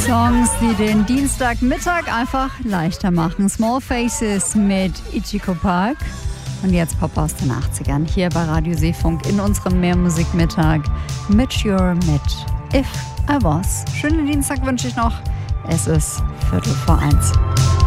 Songs, die den Dienstagmittag einfach leichter machen. Small Faces mit Ichiko Park. Und jetzt Pop aus den 80ern hier bei Radio Seefunk in unserem Mehrmusikmittag mit Sure mit If I Was. Schönen Dienstag wünsche ich noch. Es ist 1:15.